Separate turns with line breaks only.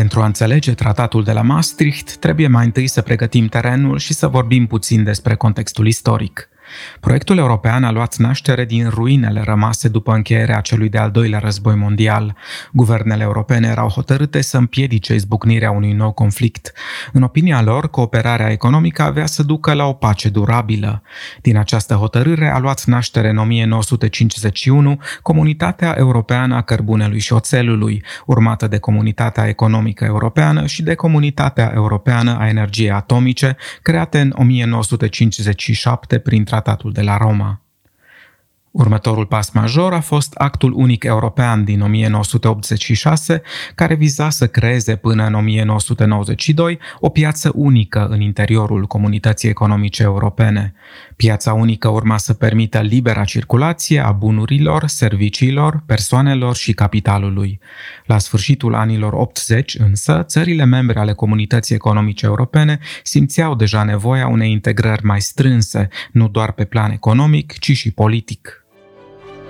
Pentru a înțelege tratatul de la Maastricht, trebuie mai întâi să pregătim terenul și să vorbim puțin despre contextul istoric. Proiectul european a luat naștere din ruinele rămase după încheierea celui de-al doilea război mondial. Guvernele europene erau hotărâte să împiedice izbucnirea unui nou conflict. În opinia lor, cooperarea economică avea să ducă la o pace durabilă. Din această hotărâre a luat naștere în 1951 Comunitatea Europeană a Cărbunelui și Oțelului, urmată de Comunitatea Economică Europeană și de Comunitatea Europeană a Energiei Atomice, create în 1957 prin Tratatul de la Roma. Următorul pas major a fost Actul Unic European din 1986, care viza să creeze până în 1992 o piață unică în interiorul Comunității Economice Europene. Piața unică urma să permită libera circulație a bunurilor, serviciilor, persoanelor și capitalului. La sfârșitul anilor 80 însă, țările membre ale Comunității Economice Europene simțeau deja nevoia unei integrări mai strânse, nu doar pe plan economic, ci și politic.